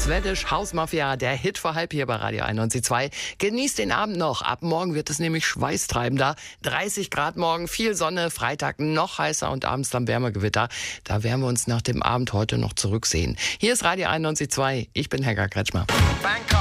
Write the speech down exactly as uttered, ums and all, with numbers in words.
Swedish House Mafia, der Hit vor halb hier bei Radio einundneunzig Komma zwei. Genießt den Abend noch. Ab morgen wird es nämlich schweißtreibender. dreißig Grad morgen, viel Sonne, Freitag noch heißer und abends dann Wärmegewitter. Da werden wir uns nach dem Abend heute noch zurücksehen. Hier ist Radio einundneunzig Komma zwei. Ich bin Helga Kretschmer. Bang.